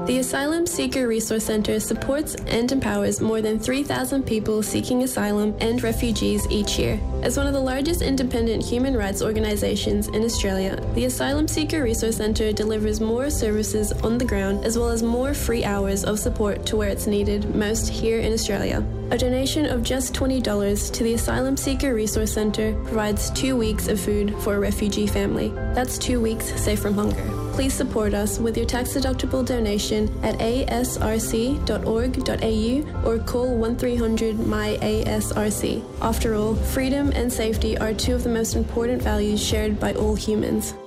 The Asylum Seeker Resource Centre supports and empowers more than 3,000 people seeking asylum and refugees each year. As one of the largest independent human rights organisations in Australia, the Asylum Seeker Resource Centre delivers more services on the ground as well as more free hours of support to where it's needed most here in Australia. A donation of just $20 to the Asylum Seeker Resource Centre provides 2 weeks of food for a refugee family. That's 2 weeks safe from hunger. Please support us with your tax-deductible donation at asrc.org.au or call 1300-MY-ASRC. After all, freedom and safety are two of the most important values shared by all humans.